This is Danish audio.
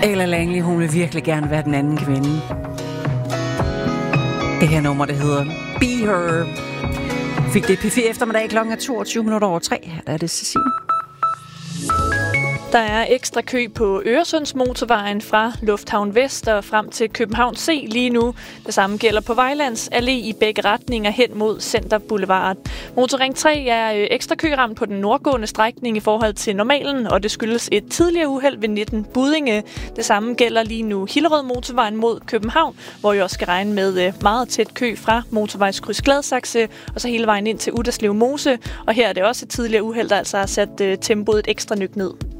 Ella Langley, hun vil virkelig gerne være den anden kvinde. Det her nummer, det hedder Be Her. Fik det P4 eftermiddag klokken 22:03. Her er det Cecilie. Der er ekstra kø på Øresundsmotorvejen fra Lufthavn Vest og frem til København C lige nu. Det samme gælder på Vejlands Allé i begge retninger hen mod Center Boulevard. Motorring 3 er ekstra køramt på den nordgående strækning i forhold til normalen, og det skyldes et tidligere uheld ved 19 Buddinge. Det samme gælder lige nu Hillerød Motorvejen mod København, hvor I også skal regne med meget tæt kø fra motorvejskryds Gladsaxe og så hele vejen ind til Utterslev Mose. Og her er det også et tidligere uheld, der altså har sat tempoet et ekstra nyk ned.